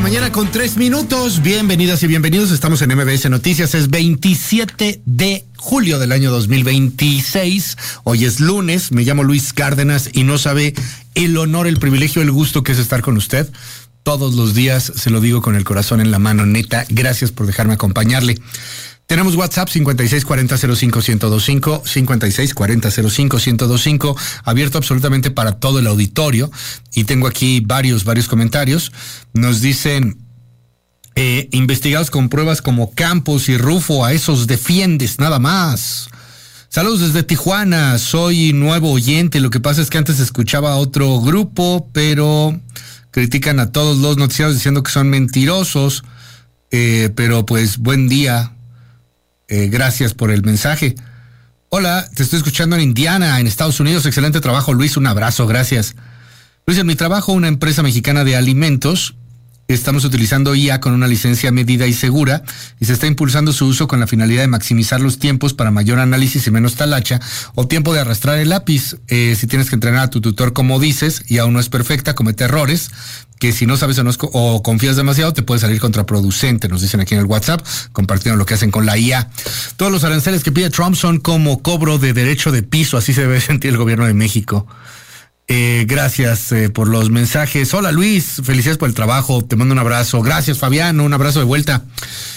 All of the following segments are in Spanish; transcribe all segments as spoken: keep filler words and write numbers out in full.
mañana con tres minutos. Bienvenidas y bienvenidos. Estamos en M B S Noticias. Es veintisiete de julio del año dos mil veintiséis. Hoy es lunes. Me llamo Luis Cárdenas y no sabe el honor, el privilegio, el gusto que es estar con usted. Todos los días se lo digo con el corazón en la mano, neta. Gracias por dejarme acompañarle. Tenemos WhatsApp cincuenta y seis cuarenta cero cinco ciento veinticinco, cincuenta y seis cuarenta cero cinco ciento veinticinco, abierto absolutamente para todo el auditorio. Y tengo aquí varios, varios comentarios. Nos dicen, eh, investigados con pruebas como Campos y Rufo, a esos defiendes, nada más. Saludos desde Tijuana, soy nuevo oyente. Lo que pasa es que antes escuchaba a otro grupo, pero critican a todos los noticiarios diciendo que son mentirosos. Eh, pero pues buen día. Eh, gracias por el mensaje. Hola, te estoy escuchando en Indiana, en Estados Unidos. Excelente trabajo, Luis. Un abrazo, gracias. Luis, en mi trabajo, una empresa mexicana de alimentos, estamos utilizando I A con una licencia medida y segura y se está impulsando su uso con la finalidad de maximizar los tiempos para mayor análisis y menos talacha o tiempo de arrastrar el lápiz. Eh, si tienes que entrenar a tu tutor como dices y aún no es perfecta, comete errores que si no sabes o, no es, o confías demasiado te puede salir contraproducente, nos dicen aquí en el WhatsApp, compartiendo lo que hacen con la I A. Todos los aranceles que pide Trump son como cobro de derecho de piso, así se debe sentir el gobierno de México. Eh, gracias eh, por los mensajes. Hola Luis, felicidades por el trabajo, te mando un abrazo. Gracias Fabián, un abrazo de vuelta.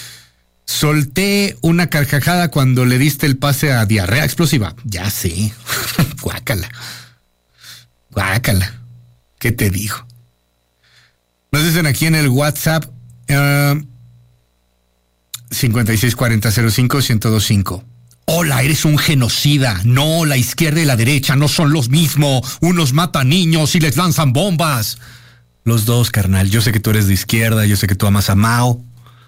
Solté una carcajada cuando le diste el pase a diarrea explosiva. Ya sé, guácala, guácala, ¿qué te digo? Nos dicen aquí en el WhatsApp uh, cincuenta y seis cuarenta cero cinco ciento veinticinco. Hola, eres un genocida. No, la izquierda y la derecha no son los mismos. Unos matan niños y les lanzan bombas. Los dos, carnal. Yo sé que tú eres de izquierda, yo sé que tú amas a Mao.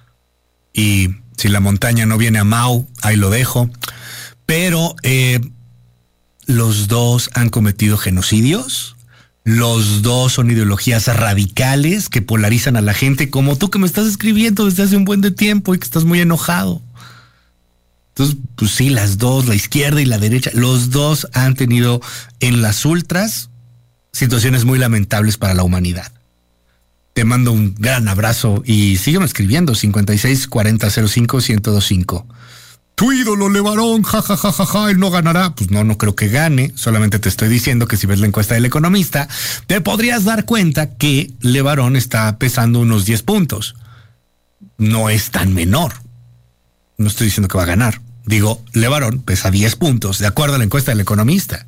Y si la montaña no viene a Mao, ahí lo dejo. Pero eh, los dos han cometido genocidios. Los dos son ideologías radicales que polarizan a la gente, como tú que me estás escribiendo desde hace un buen de tiempo y que estás muy enojado. Entonces, pues sí, las dos, la izquierda y la derecha, los dos han tenido en las ultras situaciones muy lamentables para la humanidad. Te mando un gran abrazo y sígueme escribiendo, cincuenta y seis cuarenta cero cinco ciento veinticinco. Tu ídolo Levarón, jajajaja, ja, ja, ja, él no ganará. Pues no, no creo que gane, solamente te estoy diciendo que si ves la encuesta del Economista, te podrías dar cuenta que Levarón está pesando unos diez puntos. No es tan menor. No estoy diciendo que va a ganar. Digo, Levarón pesa diez puntos, de acuerdo a la encuesta del Economista.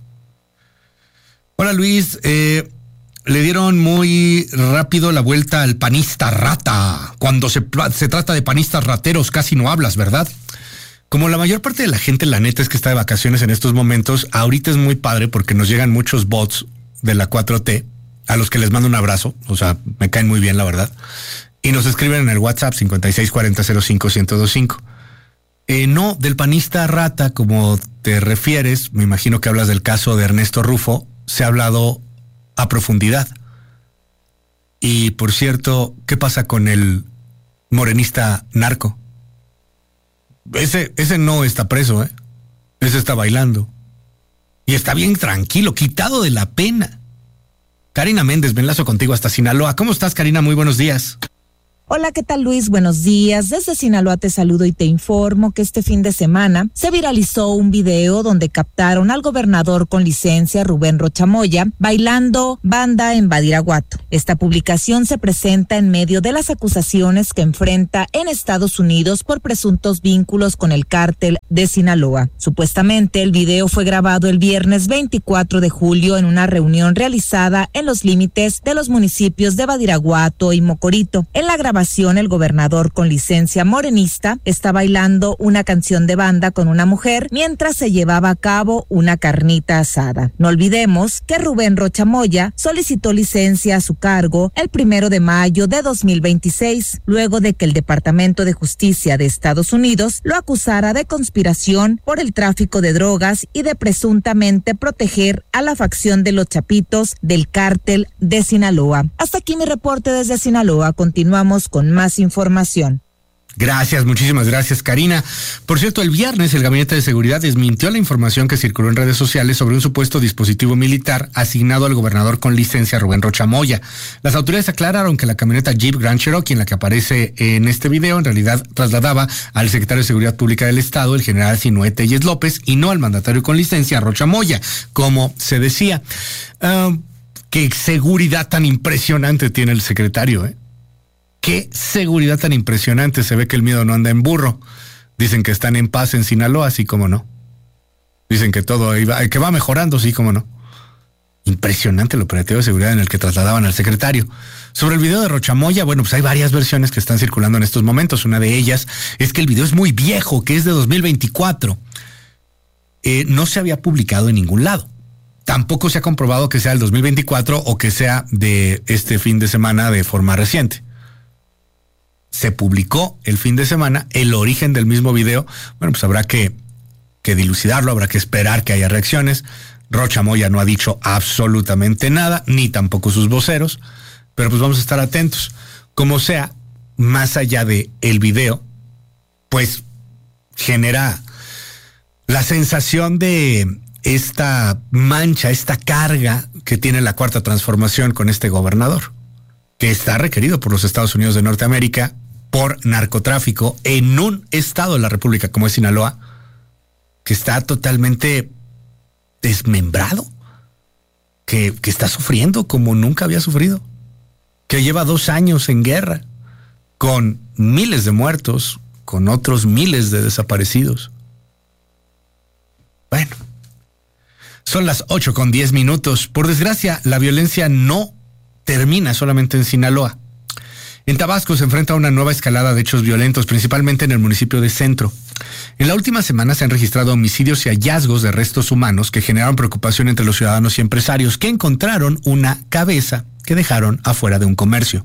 Hola Luis, eh, le dieron muy rápido la vuelta al panista rata. Cuando se, se trata de panistas rateros casi no hablas, ¿verdad? Como la mayor parte de la gente, la neta es que está de vacaciones en estos momentos, ahorita es muy padre porque nos llegan muchos bots de la cuatro T, a los que les mando un abrazo, o sea, me caen muy bien, la verdad. Y nos escriben en el WhatsApp cincuenta y seis cuarenta cero cinco ciento veinticinco. Eh, no, del panista rata, como te refieres, me imagino que hablas del caso de Ernesto Rufo, se ha hablado a profundidad. Y por cierto, ¿qué pasa con el morenista narco? Ese, ese no está preso, ¿eh? Ese está bailando. Y está bien tranquilo, quitado de la pena. Karina Méndez, me enlazo contigo hasta Sinaloa. ¿Cómo estás, Karina? Muy buenos días. Hola, ¿qué tal Luis? Buenos días. Desde Sinaloa te saludo y te informo que este fin de semana se viralizó un video donde captaron al gobernador con licencia Rubén Rocha Moya bailando banda en Badiraguato. Esta publicación se presenta en medio de las acusaciones que enfrenta en Estados Unidos por presuntos vínculos con el cártel de Sinaloa. Supuestamente el video fue grabado el viernes veinticuatro de julio en una reunión realizada en los límites de los municipios de Badiraguato y Mocorito. En la grabación, el gobernador con licencia morenista está bailando una canción de banda con una mujer mientras se llevaba a cabo una carnita asada. No olvidemos que Rubén Rocha Moya solicitó licencia a su cargo el primero de mayo de dos mil veintiséis, luego de que el Departamento de Justicia de Estados Unidos lo acusara de conspiración por el tráfico de drogas y de presuntamente proteger a la facción de los Chapitos del cártel de Sinaloa. Hasta aquí mi reporte desde Sinaloa. Continuamos con más información. Gracias, muchísimas gracias, Karina. Por cierto, el viernes el Gabinete de Seguridad desmintió la información que circuló en redes sociales sobre un supuesto dispositivo militar asignado al gobernador con licencia, Rubén Rocha Moya. Las autoridades aclararon que la camioneta Jeep Grand Cherokee en la que aparece en este video en realidad trasladaba al secretario de Seguridad Pública del Estado, el general Sinué Tellez López, y no al mandatario con licencia, Rocha Moya, como se decía. Uh, qué seguridad tan impresionante tiene el secretario, ¿eh? Qué seguridad tan impresionante. Se ve que el miedo no anda en burro. Dicen que están en paz en Sinaloa, así como no. Dicen que todo iba, que va mejorando, sí como no. Impresionante el operativo de seguridad en el que trasladaban al secretario. Sobre el video de Rocha Moya, bueno, pues hay varias versiones que están circulando en estos momentos. Una de ellas es que el video es muy viejo, que es de dos mil veinticuatro. Eh, no se había publicado en ningún lado. Tampoco se ha comprobado que sea del dos mil veinticuatro o que sea de este fin de semana de forma reciente. Se publicó el fin de semana el origen del mismo video. Bueno, pues habrá que, que dilucidarlo, habrá que esperar que haya reacciones. Rocha Moya no ha dicho absolutamente nada, ni tampoco sus voceros, pero pues vamos a estar atentos. Como sea, más allá de el video, pues genera la sensación de esta mancha, esta carga que tiene la Cuarta Transformación con este gobernador, que está requerido por los Estados Unidos de Norteamérica por narcotráfico en un estado de la República como es Sinaloa, que está totalmente desmembrado, que, que está sufriendo como nunca había sufrido, que lleva dos años en guerra, con miles de muertos, con otros miles de desaparecidos. Bueno, son las ocho con diez minutos. Por desgracia, la violencia no termina solamente en Sinaloa. En Tabasco se enfrenta a una nueva escalada de hechos violentos, principalmente en el municipio de Centro. En la última semana se han registrado homicidios y hallazgos de restos humanos que generaron preocupación entre los ciudadanos y empresarios que encontraron una cabeza que dejaron afuera de un comercio.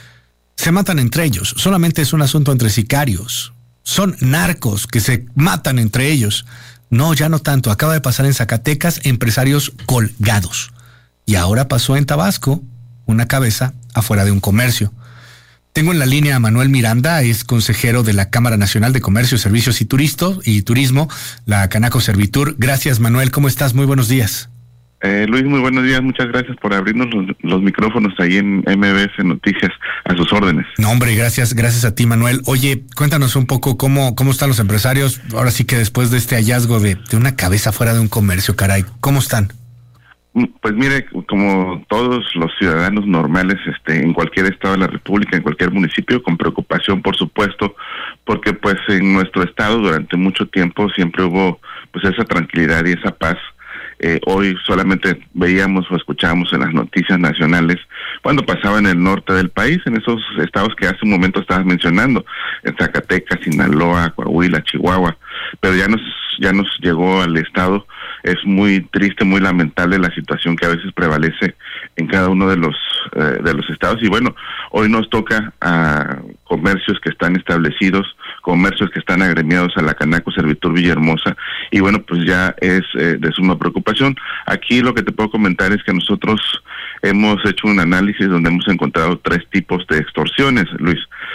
Se matan entre ellos, solamente es un asunto entre sicarios. Son narcos que se matan entre ellos. No, ya no tanto. Acaba de pasar en Zacatecas, empresarios colgados. Y ahora pasó en Tabasco, una cabeza afuera de un comercio. Tengo en la línea a Manuel Miranda, es consejero de la Cámara Nacional de Comercio, Servicios y Turismo, y Turismo, la Canaco Servitur. Gracias, Manuel. ¿Cómo estás? Muy buenos días. Eh, Luis, muy buenos días. Muchas gracias por abrirnos los, los micrófonos ahí en M B S Noticias, a sus órdenes. No, hombre, gracias, gracias a ti, Manuel. Oye, cuéntanos un poco cómo, cómo están los empresarios, ahora sí que después de este hallazgo de, de una cabeza fuera de un comercio, caray, ¿cómo están? Pues mire, como todos los ciudadanos normales, este, en cualquier estado de la República, en cualquier municipio, con preocupación, por supuesto, porque pues en nuestro estado durante mucho tiempo siempre hubo pues esa tranquilidad y esa paz. Eh, hoy solamente veíamos o escuchábamos en las noticias nacionales cuando pasaba en el norte del país, en esos estados que hace un momento estabas mencionando, en Zacatecas, Sinaloa, Coahuila, Chihuahua, pero ya nos ya nos llegó al estado. Es muy triste, muy lamentable la situación que a veces prevalece en cada uno de los eh, de los estados. Y bueno, hoy nos toca a comercios que están establecidos, comercios que están agremiados a la Canaco Servitur Villahermosa, y bueno, pues ya es eh, de suma preocupación. Aquí lo que te puedo comentar es que nosotros hemos hecho un análisis donde hemos encontrado tres tipos de extorsiones, Luis.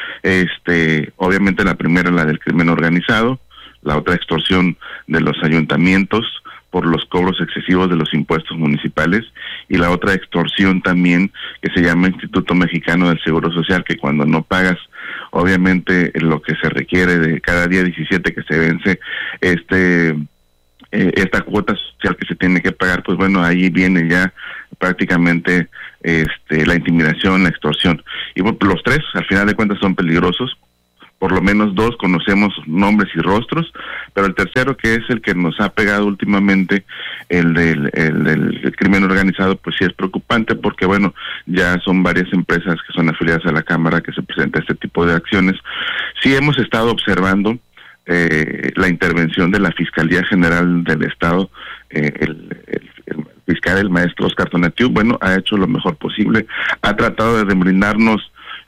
Este, obviamente la primera, la del crimen organizado, la otra extorsión de los ayuntamientos por los cobros excesivos de los impuestos municipales, y la otra extorsión también que se llama Instituto Mexicano del Seguro Social, que cuando no pagas obviamente lo que se requiere de cada día diecisiete que se vence este eh, esta cuota social que se tiene que pagar, pues bueno, ahí viene ya prácticamente este la intimidación, la extorsión. Y bueno, los tres al final de cuentas son peligrosos. Por lo menos dos conocemos nombres y rostros, pero el tercero, que es el que nos ha pegado últimamente, el del, el del el crimen organizado, pues sí es preocupante, porque bueno, ya son varias empresas que son afiliadas a la Cámara que se presenta este tipo de acciones. Sí hemos estado observando eh, la intervención de la Fiscalía General del Estado, eh, el, el, el fiscal, el maestro Oscar Tonatiuh, bueno, ha hecho lo mejor posible, ha tratado de brindarnos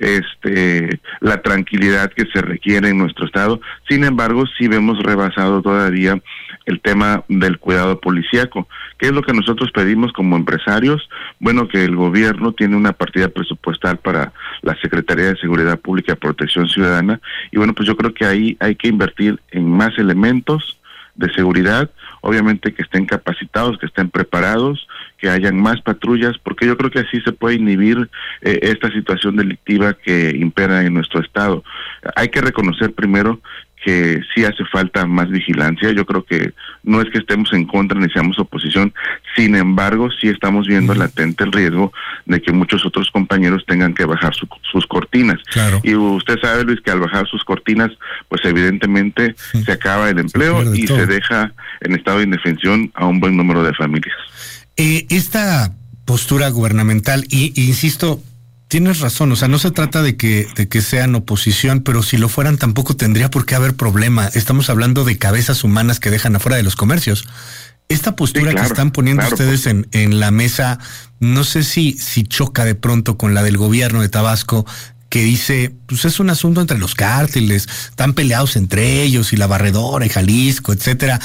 este la tranquilidad que se requiere en nuestro estado. Sin embargo, sí vemos rebasado todavía el tema del cuidado policíaco. ¿Qué es lo que nosotros pedimos como empresarios? Bueno, que el gobierno tiene una partida presupuestal para la Secretaría de Seguridad Pública y Protección Ciudadana, y bueno, pues yo creo que ahí hay que invertir en más elementos de seguridad, obviamente que estén capacitados, que estén preparados, que hayan más patrullas, porque yo creo que así se puede inhibir eh, esta situación delictiva que impera en nuestro estado. Hay que reconocer primero que sí hace falta más vigilancia. Yo creo que no es que estemos en contra ni seamos oposición, sin embargo sí estamos viendo latente el riesgo de que muchos otros compañeros tengan que bajar su, sus cortinas. Claro. Y usted sabe, Luis, que al bajar sus cortinas, pues evidentemente sí, se acaba el empleo se y todo. Se deja en estado de indefensión a un buen número de familias. Eh, esta postura gubernamental, y, y insisto, tienes razón, o sea, no se trata de que, de que sean oposición, pero si lo fueran tampoco tendría por qué haber problema. Estamos hablando de cabezas humanas que dejan afuera de los comercios. Esta postura sí, claro, que están poniendo claro, ustedes en, en la mesa, no sé si, si choca de pronto con la del gobierno de Tabasco, que dice, pues es un asunto entre los cárteles, están peleados entre ellos, y la Barredora, y Jalisco, etcétera.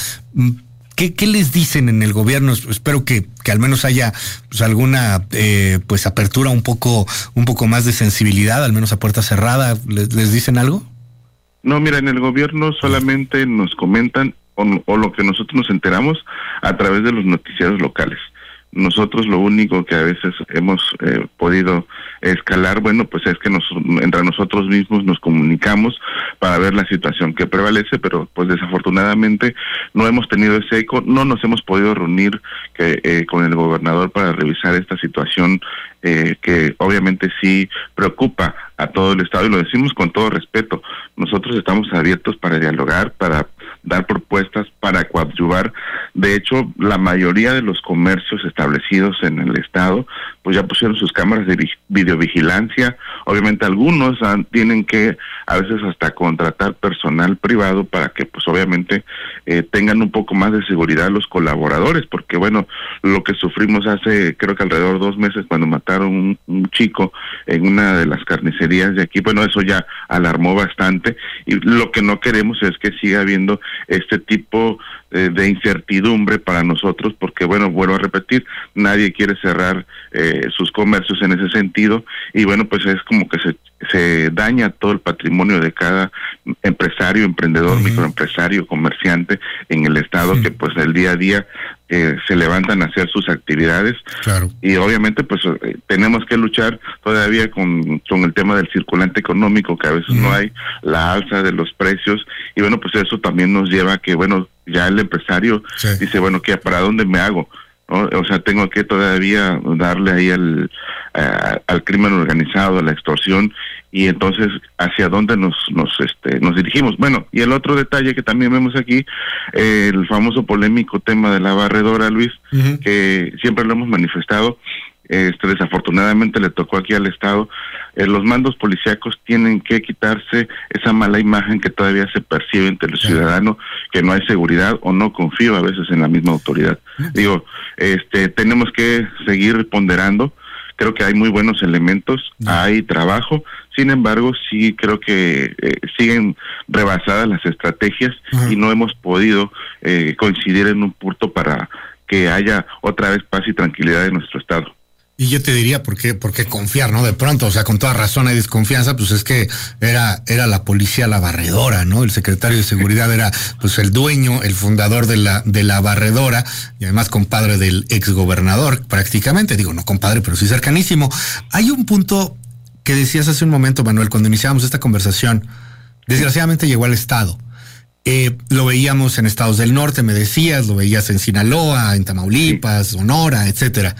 ¿Qué, ¿Qué les dicen en el gobierno? Espero que, que al menos haya pues, alguna eh, pues apertura un poco un poco más de sensibilidad, al menos a puerta cerrada. ¿Les, les dicen algo? No, mira, en el gobierno solamente nos comentan o, o lo que nosotros nos enteramos a través de los noticieros locales. Nosotros lo único que a veces hemos eh, podido escalar, bueno, pues es que nos, entre nosotros mismos nos comunicamos para ver la situación que prevalece, pero pues desafortunadamente no hemos tenido ese eco, no nos hemos podido reunir que, eh, con el gobernador para revisar esta situación eh, que obviamente sí preocupa a todo el estado, y lo decimos con todo respeto. Nosotros estamos abiertos para dialogar, para dar propuestas, para coadyuvar. De hecho, la mayoría de los comercios establecidos en el estado pues ya pusieron sus cámaras de videovigilancia. Obviamente algunos han, tienen que a veces hasta contratar personal privado para que pues obviamente eh, tengan un poco más de seguridad los colaboradores, porque bueno, lo que sufrimos hace creo que alrededor de dos meses cuando mataron un, un chico en una de las carnicerías de aquí, bueno, eso ya alarmó bastante, y lo que no queremos es que siga habiendo este tipo eh, de incertidumbre para nosotros, porque bueno, vuelvo a repetir, nadie quiere cerrar eh, sus comercios en ese sentido, y bueno, pues es como que se, se daña todo el patrimonio de cada empresario, emprendedor, uh-huh. microempresario, comerciante en el estado, uh-huh. que pues el día a día eh, se levantan a hacer sus actividades. Claro. Y obviamente pues eh, tenemos que luchar todavía con, con el tema del circulante económico, que a veces uh-huh. no hay, la alza de los precios, y bueno, pues eso también nos lleva a que bueno, ya el empresario sí. dice, bueno, ¿qué, para dónde me hago? ¿No? O sea, tengo que todavía darle ahí al, uh, al crimen organizado, a la extorsión, y entonces hacia dónde nos nos este nos dirigimos. Bueno, y el otro detalle que también vemos aquí, eh, el famoso polémico tema de la Barredora, Luis, uh-huh. que siempre lo hemos manifestado. Este, desafortunadamente le tocó aquí al estado. Eh, los mandos policíacos tienen que quitarse esa mala imagen que todavía se percibe entre el ciudadano, que no hay seguridad o no confío a veces en la misma autoridad. Uh-huh. Digo, este, tenemos que seguir ponderando. Creo que hay muy buenos elementos, uh-huh. hay trabajo. Sin embargo, sí creo que eh, siguen rebasadas las estrategias uh-huh. y no hemos podido eh, coincidir en un punto para que haya otra vez paz y tranquilidad en nuestro estado. Y yo te diría, ¿por qué, por qué confiar, no? De pronto, o sea, con toda razón hay desconfianza, pues es que era, era la policía la Barredora, ¿no? El secretario de Seguridad era, pues, el dueño, el fundador de la, de la Barredora, y además compadre del exgobernador, prácticamente, digo, no compadre, pero sí cercanísimo. Hay un punto que decías hace un momento, Manuel, cuando iniciábamos esta conversación, desgraciadamente llegó al estado. Eh, lo veíamos en estados del norte, me decías, lo veías en Sinaloa, en Tamaulipas, Sonora, etcétera.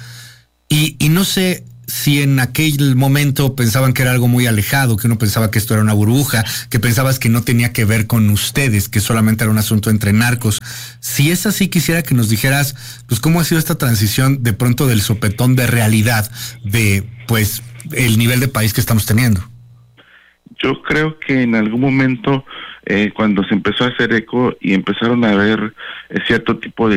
Y, y no sé si en aquel momento pensaban que era algo muy alejado, que uno pensaba que esto era una burbuja, que pensabas que no tenía que ver con ustedes, que solamente era un asunto entre narcos. Si es así, quisiera que nos dijeras, pues, cómo ha sido esta transición de pronto del sopetón de realidad de, pues, el nivel de país que estamos teniendo. Yo creo que en algún momento, eh, cuando se empezó a hacer eco y empezaron a ver eh, cierto tipo de